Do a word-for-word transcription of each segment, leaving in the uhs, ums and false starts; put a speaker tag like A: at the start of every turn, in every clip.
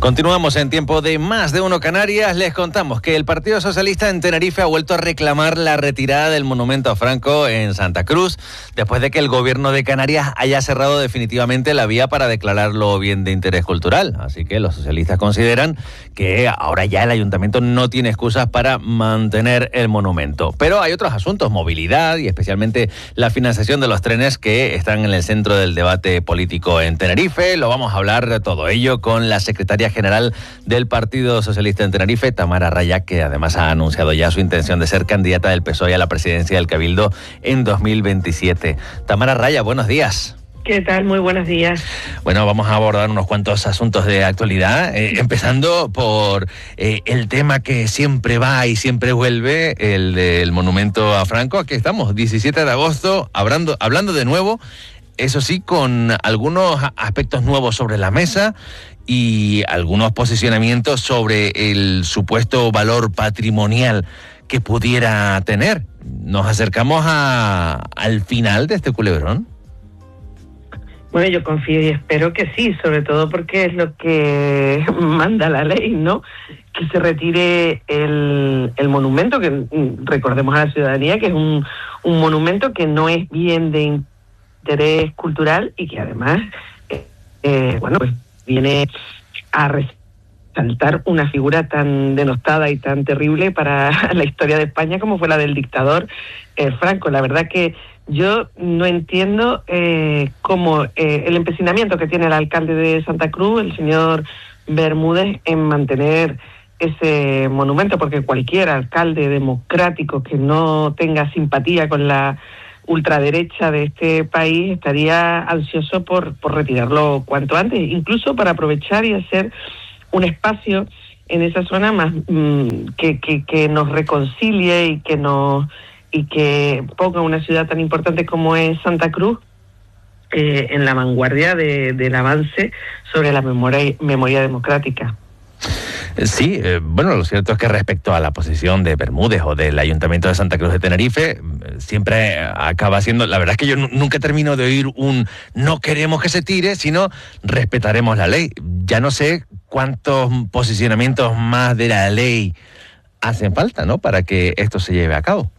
A: Continuamos en tiempo de Más de Uno Canarias. Les contamos que el Partido Socialista en Tenerife ha vuelto a reclamar la retirada del monumento a Franco en Santa Cruz, después de que el gobierno de Canarias haya cerrado definitivamente la vía para declararlo bien de interés cultural. Así que los socialistas consideran que ahora ya el ayuntamiento no tiene excusas para mantener el monumento. Pero hay otros asuntos, movilidad y especialmente la financiación de los trenes, que están en el centro del debate político en Tenerife. Lo vamos a hablar de todo ello con la secretaria general del Partido Socialista en Tenerife, Tamara Raya, que además ha anunciado ya su intención de ser candidata del P S O E a la presidencia del Cabildo en dos mil veintisiete. Tamara Raya, buenos días.
B: ¿Qué tal? Muy buenos días.
A: Bueno, vamos a abordar unos cuantos asuntos de actualidad, eh, empezando por eh, el tema que siempre va y siempre vuelve, el del monumento a Franco. Aquí estamos, diecisiete de agosto, hablando, hablando de nuevo, eso sí, con algunos aspectos nuevos sobre la mesa y algunos posicionamientos sobre el supuesto valor patrimonial que pudiera tener. ¿Nos acercamos a, al final de este culebrón?
B: Bueno, yo confío y espero que sí, sobre todo porque es lo que manda la ley, ¿no? Que se retire el, el monumento, que recordemos a la ciudadanía que es un, un monumento que no es bien de interés cultural y que además, eh, eh, bueno, pues viene a resaltar una figura tan denostada y tan terrible para la historia de España como fue la del dictador eh, Franco. La verdad que yo no entiendo eh, cómo eh, el empecinamiento que tiene el alcalde de Santa Cruz, el señor Bermúdez, en mantener ese monumento, porque cualquier alcalde democrático que no tenga simpatía con la ultraderecha de este país estaría ansioso por, por retirarlo cuanto antes, incluso para aprovechar y hacer un espacio en esa zona más mmm, que, que, que nos reconcilie y que nos y que ponga una ciudad tan importante como es Santa Cruz eh, en la vanguardia de, del avance sobre la memoria, memoria democrática.
A: Sí, eh, bueno, lo cierto es que respecto a la posición de Bermúdez o del Ayuntamiento de Santa Cruz de Tenerife, siempre acaba siendo, la verdad es que yo nunca termino de oír un no queremos que se tire, sino respetaremos la ley. Ya no sé cuántos posicionamientos más de la ley hacen falta, ¿no?, para que esto se lleve a cabo.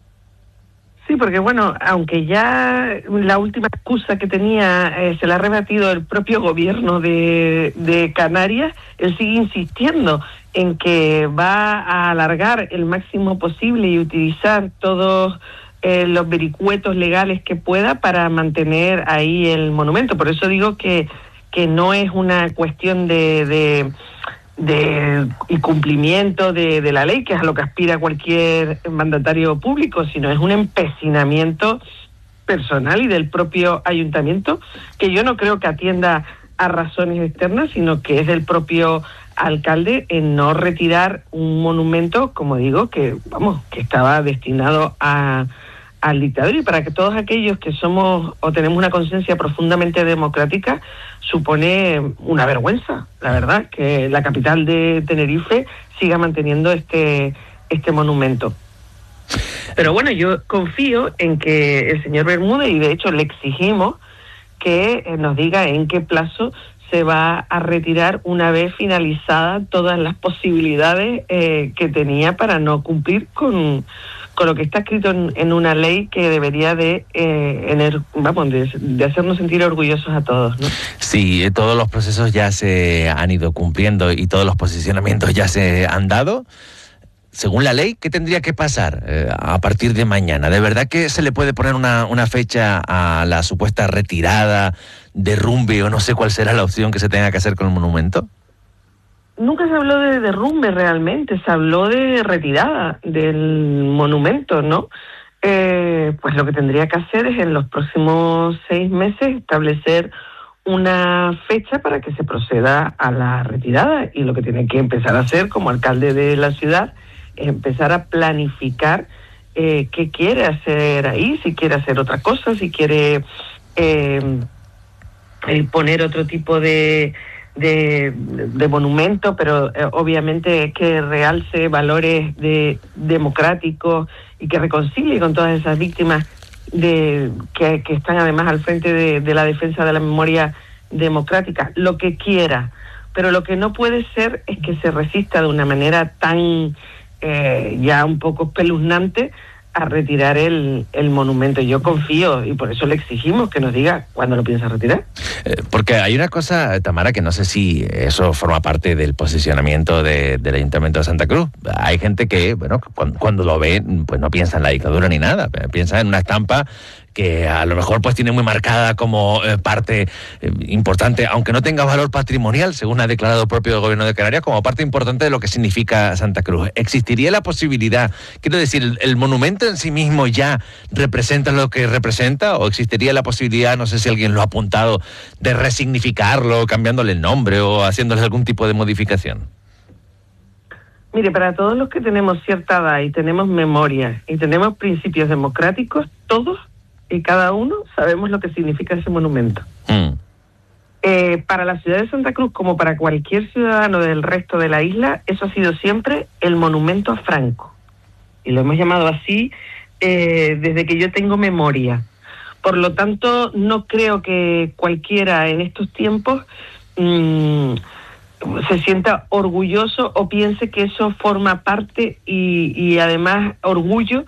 B: Sí, porque bueno, aunque ya la última excusa que tenía eh, se la ha rebatido el propio gobierno de, de Canarias, él sigue insistiendo en que va a alargar el máximo posible y utilizar todos eh, los vericuetos legales que pueda para mantener ahí el monumento. Por eso digo que, que no es una cuestión de... de de incumplimiento de, de la ley, que es a lo que aspira cualquier mandatario público, sino es un empecinamiento personal y del propio ayuntamiento, que yo no creo que atienda a razones externas, sino que es del propio alcalde en no retirar un monumento, como digo, que vamos, que estaba destinado a al dictador, y para que todos aquellos que somos o tenemos una conciencia profundamente democrática, supone una vergüenza, la verdad, que la capital de Tenerife siga manteniendo este, este monumento. Pero bueno, yo confío en que el señor Bermúdez, y de hecho le exigimos que nos diga en qué plazo se va a retirar una vez finalizadas todas las posibilidades eh, que tenía para no cumplir con, con lo que está escrito en, en una ley que debería de, eh, ener, vamos, de, de hacernos sentir orgullosos a todos, ¿no?
A: Sí, todos los procesos ya se han ido cumpliendo y todos los posicionamientos ya se han dado. Según la ley, ¿qué tendría que pasar eh, a partir de mañana? ¿De verdad que se le puede poner una, una fecha a la supuesta retirada, derrumbe o no sé cuál será la opción que se tenga que hacer con el monumento?
B: Nunca se habló de derrumbe realmente, se habló de retirada del monumento, ¿no? Eh, pues lo que tendría que hacer es en los próximos seis meses establecer una fecha para que se proceda a la retirada, y lo que tiene que empezar a hacer como alcalde de la ciudad es empezar a planificar eh, qué quiere hacer ahí, si quiere hacer otra cosa, si quiere eh, eh, poner otro tipo de, de, de monumento, pero eh, obviamente que realce valores de, democráticos y que reconcilie con todas esas víctimas de que, que están además al frente de, de la defensa de la memoria democrática, lo que quiera, pero lo que no puede ser es que se resista de una manera tan eh, ya un poco espeluznante a retirar el, el monumento. Yo confío y por eso le exigimos que nos diga cuándo lo piensa retirar.
A: Eh, porque hay una cosa, Tamara, que no sé si eso forma parte del posicionamiento de, del Ayuntamiento de Santa Cruz. Hay gente que, bueno, cuando, cuando lo ve, pues no piensa en la dictadura ni nada, piensa en una estampa que a lo mejor pues tiene muy marcada como eh, parte eh, importante, aunque no tenga valor patrimonial, según ha declarado el propio gobierno de Canarias, como parte importante de lo que significa Santa Cruz. ¿Existiría la posibilidad, quiero decir, el, el monumento en sí mismo ya representa lo que representa, o existiría la posibilidad, no sé si alguien lo ha apuntado, de resignificarlo, cambiándole el nombre o haciéndole algún tipo de modificación?
B: Mire, para todos los que tenemos cierta edad y tenemos memoria y tenemos principios democráticos, todos y cada uno sabemos lo que significa ese monumento. Mm. Eh, para la ciudad de Santa Cruz, como para cualquier ciudadano del resto de la isla, eso ha sido siempre el monumento a Franco. Y lo hemos llamado así eh, desde que yo tengo memoria. Por lo tanto, no creo que cualquiera en estos tiempos mmm, se sienta orgulloso o piense que eso forma parte y, y además orgullo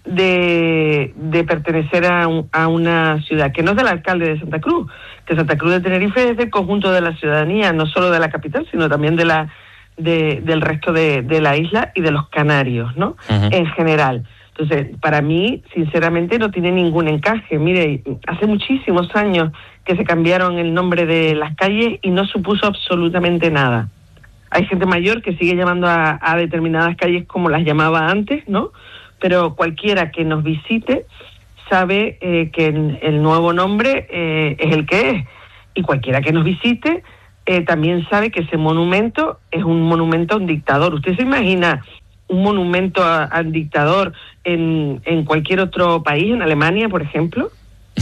B: De, de pertenecer a, un, a una ciudad que no es del alcalde de Santa Cruz, que Santa Cruz de Tenerife es del conjunto de la ciudadanía, no solo de la capital, sino también de la de, del resto de, de la isla y de los canarios, ¿no? Uh-huh. En general. Entonces, para mí, sinceramente, no tiene ningún encaje. Mire, hace muchísimos años que se cambiaron el nombre de las calles y no supuso absolutamente nada. Hay gente mayor que sigue llamando a, a determinadas calles como las llamaba antes, ¿no? Pero cualquiera que nos visite sabe eh, que el, el nuevo nombre eh, es el que es. Y cualquiera que nos visite eh, también sabe que ese monumento es un monumento a un dictador. ¿Usted se imagina un monumento a, al dictador en, en cualquier otro país, en Alemania, por ejemplo?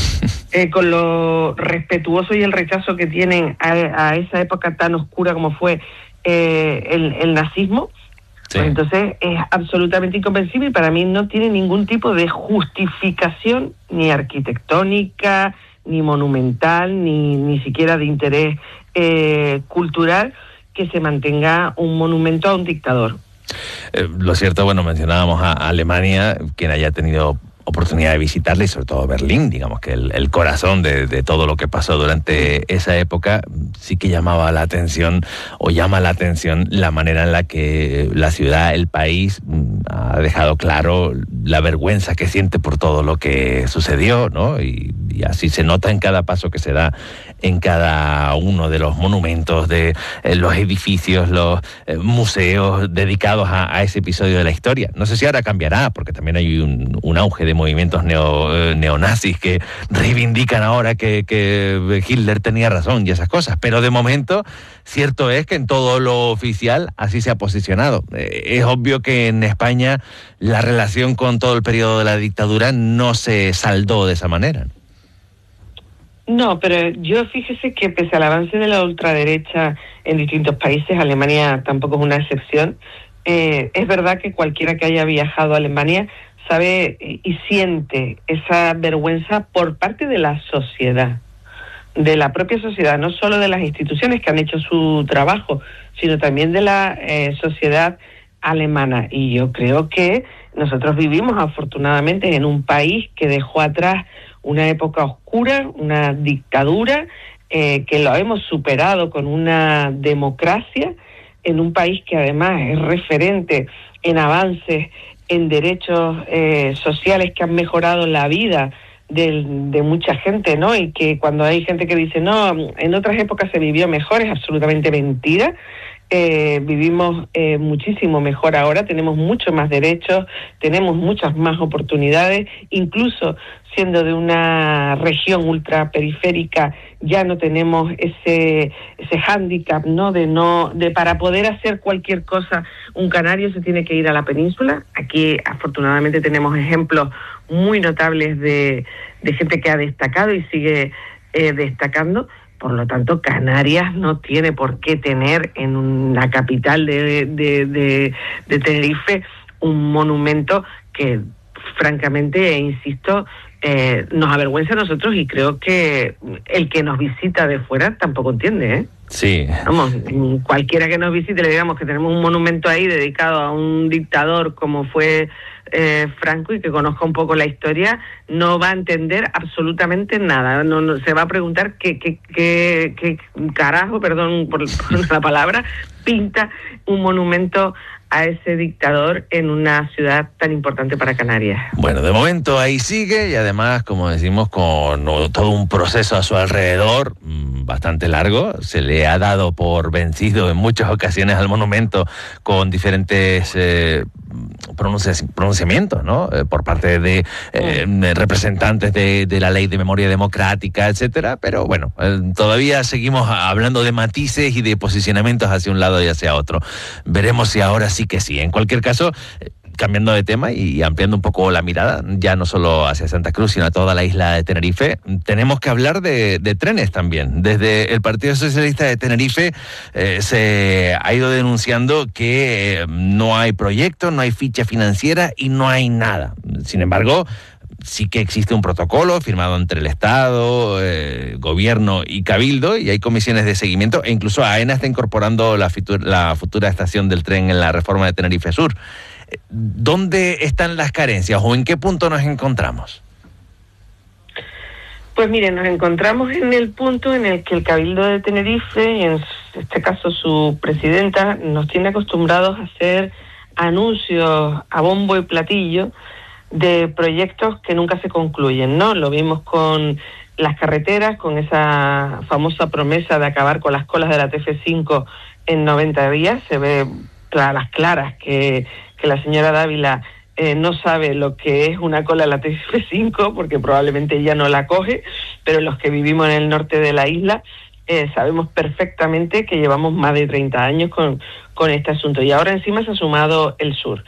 B: Eh, con lo respetuoso y el rechazo que tienen a, a esa época tan oscura como fue eh, el, el nazismo. Sí. Pues entonces es absolutamente incomprensible y para mí no tiene ningún tipo de justificación ni arquitectónica, ni monumental, ni, ni siquiera de interés eh, cultural que se mantenga un monumento a un dictador.
A: Eh, lo cierto, bueno, mencionábamos a Alemania, quien haya tenido oportunidad de visitarla y sobre todo Berlín, digamos que el, el corazón de, de todo lo que pasó durante esa época, sí que llamaba la atención o llama la atención la manera en la que la ciudad, el país ha dejado claro la vergüenza que siente por todo lo que sucedió, ¿no? Y, y así se nota en cada paso que se da en cada uno de los monumentos, de eh, los edificios, los eh, museos dedicados a, a ese episodio de la historia. No sé si ahora cambiará, porque también hay un, un auge de movimientos neo, eh, neonazis que reivindican ahora que, que Hitler tenía razón y esas cosas, pero de momento cierto es que en todo lo oficial así se ha posicionado. Eh, es obvio que en España la relación con todo el periodo de la dictadura no se saldó de esa manera.
B: No, pero yo fíjese que pese al avance de la ultraderecha en distintos países, Alemania tampoco es una excepción, eh, es verdad que cualquiera que haya viajado a Alemania sabe y siente esa vergüenza por parte de la sociedad, de la propia sociedad, no solo de las instituciones que han hecho su trabajo, sino también de la eh, sociedad alemana. Y yo creo que nosotros vivimos afortunadamente en un país que dejó atrás una época oscura, una dictadura, eh, que lo hemos superado con una democracia, en un país que además es referente en avances en derechos eh, sociales que han mejorado la vida de, de mucha gente, ¿no? Y que cuando hay gente que dice, no, en otras épocas se vivió mejor, es absolutamente mentira. Eh, vivimos eh, muchísimo mejor ahora, tenemos mucho más derechos, tenemos muchas más oportunidades, incluso siendo de una región ultraperiférica ya no tenemos ese ese hándicap, ¿no? De no de para poder hacer cualquier cosa un canario se tiene que ir a la península. Aquí afortunadamente tenemos ejemplos muy notables de, de gente que ha destacado y sigue eh, destacando. Por lo tanto, Canarias no tiene por qué tener en una capital de, de, de, de Tenerife un monumento que francamente, e insisto, eh, nos avergüenza a nosotros, y creo que el que nos visita de fuera tampoco entiende, ¿eh?
A: Sí.
B: Vamos, cualquiera que nos visite le digamos que tenemos un monumento ahí dedicado a un dictador como fue eh, Franco, y que conozca un poco la historia, no va a entender absolutamente nada. No, no se va a preguntar qué, qué, qué, qué carajo, perdón por, por la palabra, pinta un monumento a ese dictador en una ciudad tan importante para Canarias.
A: Bueno, de momento ahí sigue, y además, como decimos, con todo un proceso a su alrededor bastante largo. Se le ha dado por vencido en muchas ocasiones al monumento con diferentes eh, pronuncia- pronunciamientos, ¿no? Eh, por parte de eh, representantes de, de la Ley de Memoria Democrática, etcétera. Pero bueno, eh, todavía seguimos hablando de matices y de posicionamientos hacia un lado y hacia otro. Veremos si ahora sí que sí. En cualquier caso, eh, cambiando de tema y ampliando un poco la mirada, ya no solo hacia Santa Cruz, sino a toda la isla de Tenerife, tenemos que hablar de, de trenes también. Desde el Partido Socialista de Tenerife eh, se ha ido denunciando que eh, no hay proyecto, no hay ficha financiera y no hay nada. Sin embargo, sí que existe un protocolo firmado entre el Estado, eh, Gobierno y Cabildo, y hay comisiones de seguimiento, e incluso AENA está incorporando la, fitur- la futura estación del tren en la reforma de Tenerife Sur. ¿Dónde están las carencias o en qué punto nos encontramos?
B: Pues miren, nos encontramos en el punto en el que el Cabildo de Tenerife, y en este caso su presidenta, nos tiene acostumbrados a hacer anuncios a bombo y platillo de proyectos que nunca se concluyen, ¿no? Lo vimos con las carreteras, con esa famosa promesa de acabar con las colas de la T F cinco en noventa días. Se ve a las claras que, que la señora Dávila eh, no sabe lo que es una cola de la T F cinco, porque probablemente ella no la coge, pero los que vivimos en el norte de la isla eh, sabemos perfectamente que llevamos más de treinta años con, con este asunto, y ahora encima se ha sumado el sur.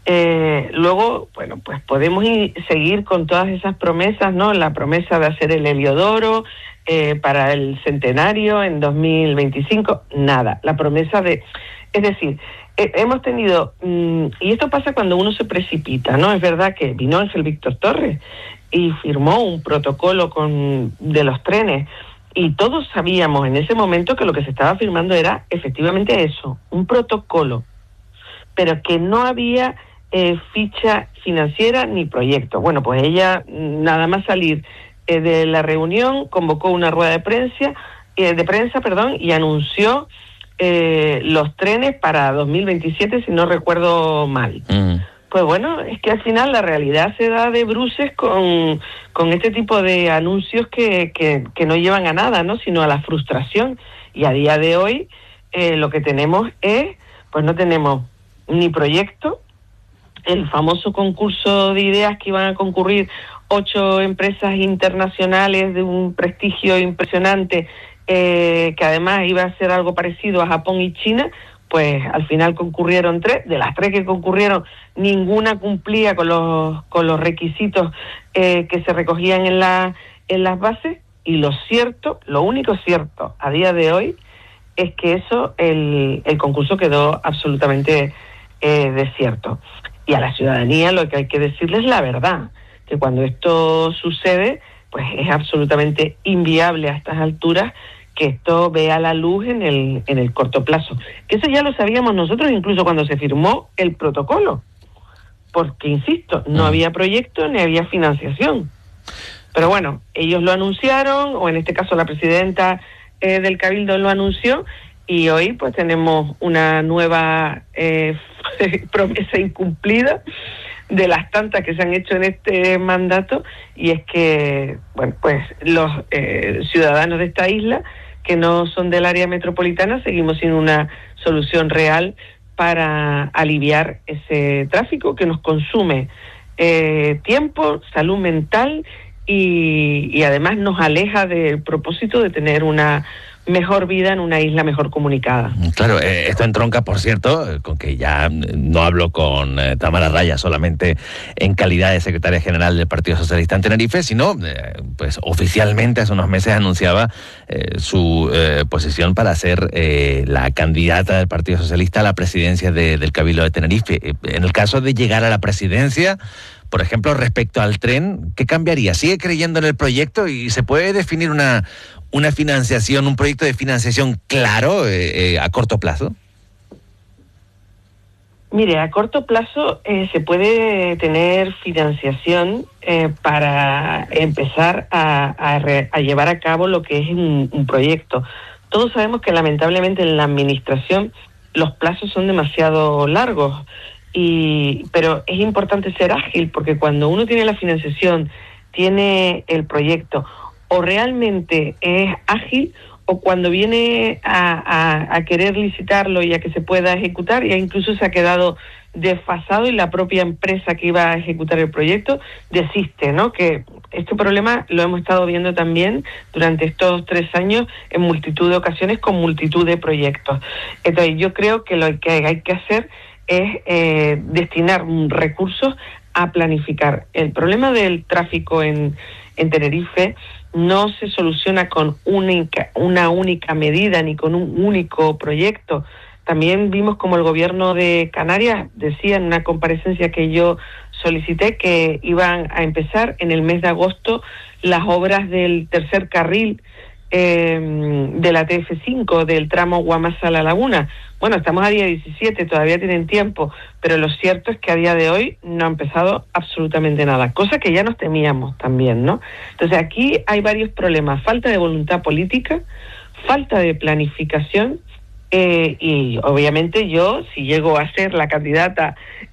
B: Eh, luego, bueno, pues podemos ir, seguir con todas esas promesas, ¿no? La promesa de hacer el Heliodoro eh, para el centenario en dos mil veinticinco, nada. La promesa de... Es decir, eh, hemos tenido... Mmm, y esto pasa cuando uno se precipita, ¿no? Es verdad que vino Ángel Víctor Torres y firmó un protocolo con de los trenes, y todos sabíamos en ese momento que lo que se estaba firmando era efectivamente eso, un protocolo, pero que no había... Eh, ficha financiera ni proyecto. Bueno, pues ella, nada más salir eh, de la reunión, convocó una rueda de prensa, eh, de prensa, perdón, y anunció eh, los trenes para dos mil veintisiete, si no recuerdo mal. Mm. Pues bueno, es que al final la realidad se da de bruces con, con este tipo de anuncios que, que, que no llevan a nada, ¿no? Sino a la frustración. Y a día de hoy eh, lo que tenemos es, pues no tenemos ni proyecto, el famoso concurso de ideas que iban a concurrir ocho empresas internacionales de un prestigio impresionante, eh, que además iba a ser algo parecido a Japón y China. Pues al final concurrieron tres. De las tres que concurrieron, ninguna cumplía con los con los requisitos eh, que se recogían en la en las bases. Y lo cierto, lo único cierto a día de hoy es que eso, el, el concurso quedó absolutamente eh, desierto. Y a la ciudadanía lo que hay que decirles es la verdad, que cuando esto sucede, pues es absolutamente inviable a estas alturas que esto vea la luz en el en el corto plazo. Que eso ya lo sabíamos nosotros incluso cuando se firmó el protocolo, porque, insisto, no había proyecto ni había financiación. Pero bueno, ellos lo anunciaron, o en este caso la presidenta eh, del Cabildo lo anunció, y hoy pues tenemos una nueva eh, promesa incumplida de las tantas que se han hecho en este mandato, y es que, bueno, pues los eh, ciudadanos de esta isla que no son del área metropolitana seguimos sin una solución real para aliviar ese tráfico que nos consume eh, tiempo, salud mental y, y además nos aleja del propósito de tener una mejor vida en una isla mejor comunicada.
A: Claro, eh, esto entronca, por cierto, con que ya no hablo con eh, Tamara Raya solamente en calidad de secretaria general del Partido Socialista en Tenerife, sino eh, pues oficialmente hace unos meses anunciaba eh, su eh, posición para ser eh, la candidata del Partido Socialista a la presidencia de, del Cabildo de Tenerife. En el caso de llegar a la presidencia, Por ejemplo, respecto al tren, ¿qué cambiaría? ¿Sigue creyendo en el proyecto y se puede definir una, una financiación, un proyecto de financiación claro eh, eh, a corto plazo?
B: Mire, a corto plazo eh, se puede tener financiación eh, para empezar a, a, re, a llevar a cabo lo que es un, un proyecto. Todos sabemos que lamentablemente en la administración los plazos son demasiado largos, y pero es importante ser ágil, porque cuando uno tiene la financiación, tiene el proyecto, o realmente es ágil, o cuando viene a, a, a querer licitarlo y a que se pueda ejecutar, ya incluso se ha quedado desfasado y la propia empresa que iba a ejecutar el proyecto desiste, ¿no? Que este problema lo hemos estado viendo también durante estos tres años en multitud de ocasiones con multitud de proyectos. Entonces yo creo que lo que hay que hacer es eh, destinar recursos a planificar. El problema del tráfico en, en Tenerife no se soluciona con única, una única medida ni con un único proyecto. También vimos como el gobierno de Canarias decía en una comparecencia que yo solicité que iban a empezar en el mes de agosto las obras del tercer carril eh, de la T F cinco, del tramo Guamasa-La Laguna. Bueno, estamos a día diecisiete, todavía tienen tiempo, pero lo cierto es que a día de hoy no ha empezado absolutamente nada, cosa que ya nos temíamos también, ¿no? Entonces aquí hay varios problemas: falta de voluntad política, falta de planificación, eh, y obviamente yo, si llego a ser la candidata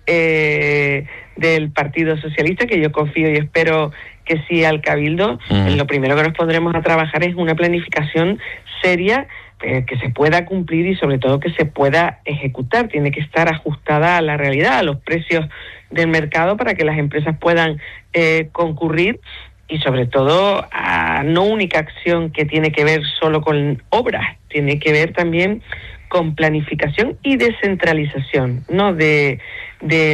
B: eh, del Partido Socialista, que yo confío y espero que sí al Cabildo, mm. lo primero que nos pondremos a trabajar es una planificación seria, eh, que se pueda cumplir y sobre todo que se pueda ejecutar. Tiene que estar ajustada a la realidad, a los precios del mercado, para que las empresas puedan eh, concurrir, y sobre todo a no única acción que tiene que ver solo con obras, tiene que ver también con planificación y descentralización, ¿no? De, de